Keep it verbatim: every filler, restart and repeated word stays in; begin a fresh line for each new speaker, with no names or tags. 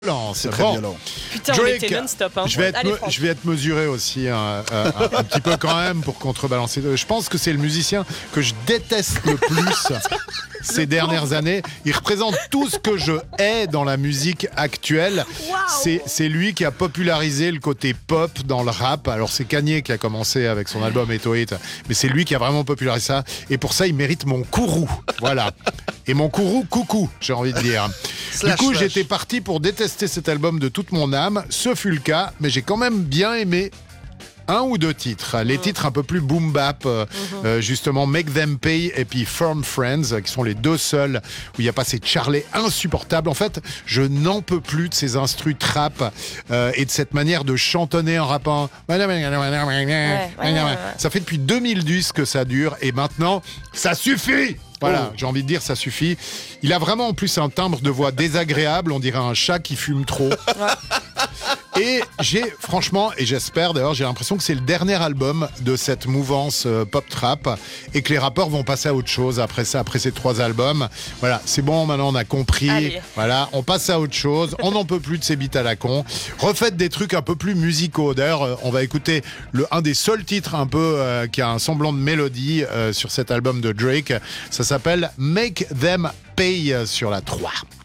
C'est
très
bon.
violent.
Putain,
Drake,
on était non-stop. Hein.
Je vais, être
Allez,
me-
Franck.
je vais être mesuré aussi un, un- un- un petit peu quand même pour contrebalancer. Je pense que c'est le musicien que je déteste le plus ces dernières années. Il représente tout ce que je hais dans la musique actuelle.
Waouh.
C'est, c'est lui qui a popularisé le côté pop dans le rap. Alors c'est Kanye qui a commencé avec son album Eto Hit, mais c'est lui qui a vraiment popularisé ça. Et pour ça, il mérite mon kourou. Voilà. Et mon kourou, coucou, j'ai envie de dire.
Slash,
du coup,
slash.
j'étais parti pour détester cet album de toute mon âme. Ce fut le cas, mais j'ai quand même bien aimé un ou deux titres. Les titres un peu plus boom bap, euh, euh, justement Make Them Pay et puis Firm Friends, euh, qui sont les deux seuls où il n'y a pas ces charlets insupportables. En fait, je n'en peux plus de ces instrus trap euh, et de cette manière de chantonner en rappant.
ouais, ouais, ouais.
Ça fait depuis deux mille dix que ça dure et maintenant, ça suffit! Voilà,
Oh.
j'ai envie de dire, ça suffit. Il a vraiment en plus un timbre de voix désagréable, on dirait un chat qui fume trop. Et j'ai, franchement, et j'espère d'ailleurs, j'ai l'impression que c'est le dernier album de cette mouvance euh, pop-trap et que les rappeurs vont passer à autre chose après ça, après ces trois albums. Voilà, c'est bon, maintenant on a compris.
Allez.
Voilà, on passe à autre chose. On n'en peut plus de ces beats à la con. Refaites des trucs un peu plus musicaux. D'ailleurs, euh, on va écouter le, un des seuls titres un peu euh, qui a un semblant de mélodie euh, sur cet album de Drake. Ça s'appelle Make Them Pay euh, sur la trois.